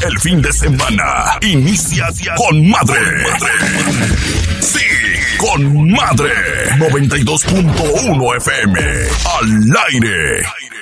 El fin de semana inicia con madre. Sí, con madre. 92.1 FM. Al aire.